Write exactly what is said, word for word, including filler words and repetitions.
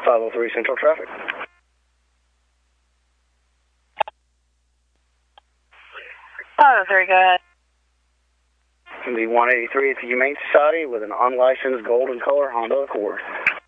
five oh three Central Traffic. five oh three, go ahead. The one eighty-three at the Humane Society with an unlicensed golden color Honda Accord.